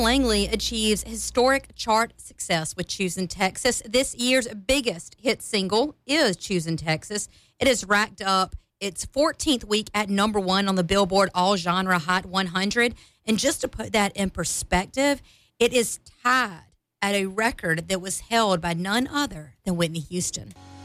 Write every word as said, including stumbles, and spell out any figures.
Langley achieves historic chart success with Choosin' Texas. This year's biggest hit single is Choosin' Texas. It has racked up its fourteenth week at number one on the Billboard All Genre Hot one hundred. And just to put that in perspective, it is tied at a record that was held by none other than Whitney Houston.